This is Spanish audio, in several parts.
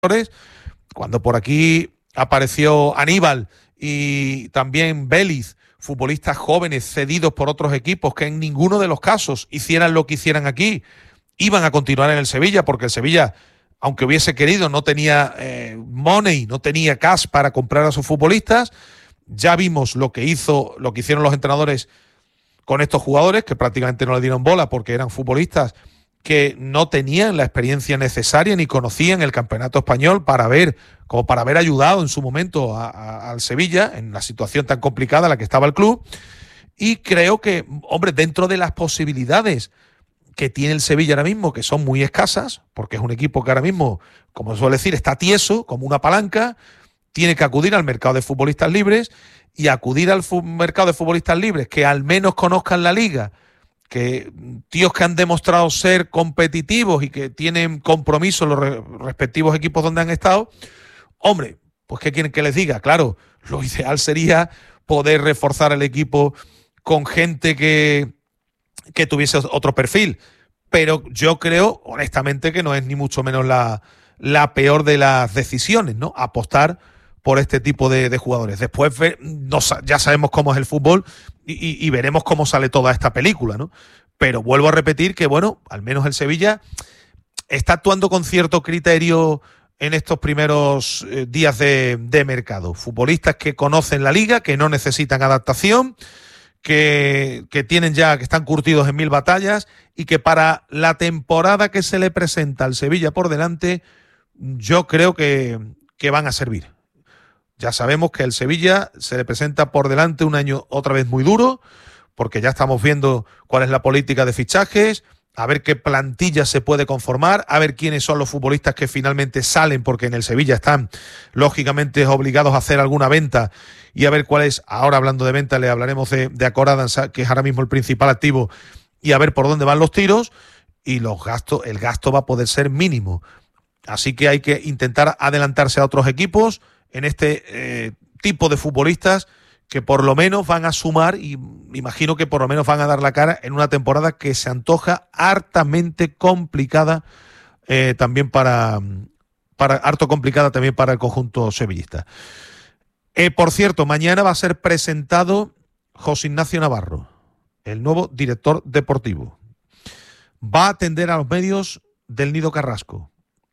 cuando por aquí apareció Aníbal y también Vélez, futbolistas jóvenes cedidos por otros equipos que en ninguno de los casos hicieran lo que hicieran aquí, iban a continuar en el Sevilla, porque el Sevilla, aunque hubiese querido, no tenía money, no tenía cash para comprar a sus futbolistas. Ya vimos lo que hicieron los entrenadores con estos jugadores, que prácticamente no le dieron bola porque eran futbolistas que no tenían la experiencia necesaria ni conocían el campeonato español para haber ayudado en su momento al Sevilla en la situación tan complicada en la que estaba el club. Y creo que, hombre, dentro de las posibilidades que tiene el Sevilla ahora mismo, que son muy escasas, porque es un equipo que ahora mismo, como suele decir, está tieso, como una palanca, tiene que acudir al mercado de futbolistas libres, y acudir al mercado de futbolistas libres que al menos conozcan la liga, que tíos que han demostrado ser competitivos y que tienen compromiso en los respectivos equipos donde han estado. Hombre, pues ¿qué quieren que les diga? Claro, lo ideal sería poder reforzar el equipo con gente que tuviese otro perfil, pero yo creo honestamente que no es ni mucho menos la peor de las decisiones, ¿no? Apostar por este tipo de jugadores. Después ya sabemos cómo es el fútbol y veremos cómo sale toda esta película, ¿no? Pero vuelvo a repetir que, bueno, al menos el Sevilla está actuando con cierto criterio en estos primeros días de mercado. Futbolistas que conocen la liga, que no necesitan adaptación, que están curtidos en 1000 batallas y que para la temporada que se le presenta al Sevilla por delante, yo creo que van a servir. Ya sabemos que el Sevilla se le presenta por delante un año otra vez muy duro, porque ya estamos viendo cuál es la política de fichajes, a ver qué plantilla se puede conformar, a ver quiénes son los futbolistas que finalmente salen, porque en el Sevilla están lógicamente obligados a hacer alguna venta, y a ver cuál es. Ahora, hablando de venta, le hablaremos de Acorada, que es ahora mismo el principal activo, y a ver por dónde van los tiros, y el gasto va a poder ser mínimo. Así que hay que intentar adelantarse a otros equipos en este tipo de futbolistas que por lo menos van a sumar, y imagino que por lo menos van a dar la cara en una temporada que se antoja hartamente complicada también harto complicada también para el conjunto sevillista. Por cierto, mañana va a ser presentado José Ignacio Navarro, el nuevo director deportivo. Va a atender a los medios del Nido Carrasco.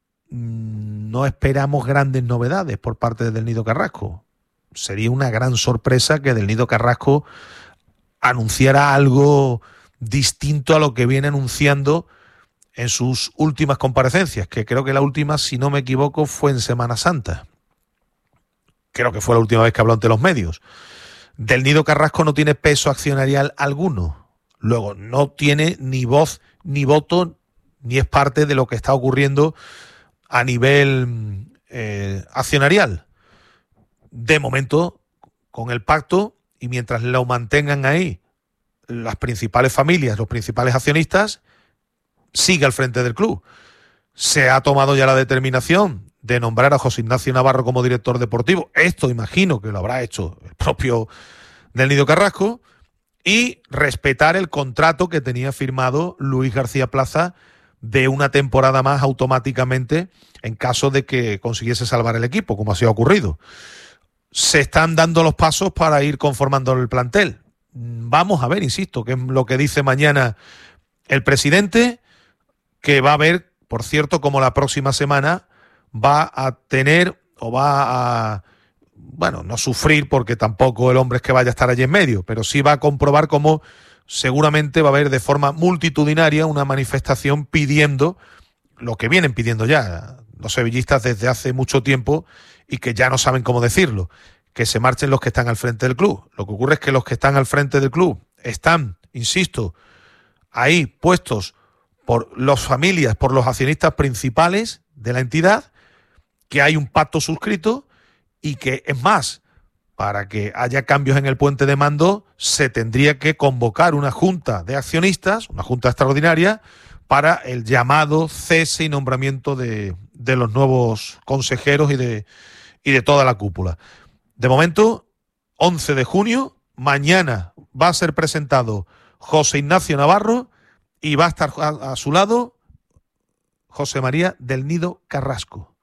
No esperamos grandes novedades por parte del Nido Carrasco. Sería una gran sorpresa que del Nido Carrasco anunciara algo distinto a lo que viene anunciando en sus últimas comparecencias, que creo que la última, si no me equivoco, fue en Semana Santa. Creo que fue la última vez que habló ante los medios. Del Nido Carrasco no tiene peso accionarial alguno. Luego, no tiene ni voz ni voto, ni es parte de lo que está ocurriendo a nivel accionarial. De momento, con el pacto, y mientras lo mantengan ahí las principales familias, los principales accionistas, sigue al frente del club. Se ha tomado ya la determinación de nombrar a José Ignacio Navarro como director deportivo. Esto imagino que lo habrá hecho el propio del Nido Carrasco, y respetar el contrato que tenía firmado Luis García Plaza de una temporada más automáticamente en caso de que consiguiese salvar el equipo, como así ha ocurrido. Se están dando los pasos para ir conformando el plantel. Vamos a ver, insisto, qué es lo que dice mañana el presidente, que va a ver, por cierto, cómo la próxima semana va a tener, o va a, bueno, no sufrir, porque tampoco el hombre es que vaya a estar allí en medio, pero sí va a comprobar cómo seguramente va a haber de forma multitudinaria una manifestación pidiendo lo que vienen pidiendo ya los sevillistas desde hace mucho tiempo, y que ya no saben cómo decirlo: que se marchen los que están al frente del club. Lo que ocurre es que los que están al frente del club están, insisto, ahí puestos por las familias, por los accionistas principales de la entidad, que hay un pacto suscrito, y que, es más, para que haya cambios en el puente de mando, se tendría que convocar una junta de accionistas, una junta extraordinaria, para el llamado cese y nombramiento de los nuevos consejeros y de toda la cúpula. De momento, 11 de junio, mañana va a ser presentado José Ignacio Navarro, y va a estar a su lado José María del Nido Carrasco.